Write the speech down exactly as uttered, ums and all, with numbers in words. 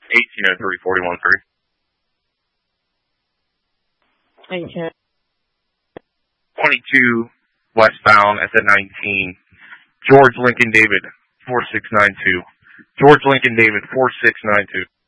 eighteen oh three, forty-one three. eighteen. twenty-two westbound S at nineteen. George Lincoln David, four six nine two. George Lincoln David, four six nine two.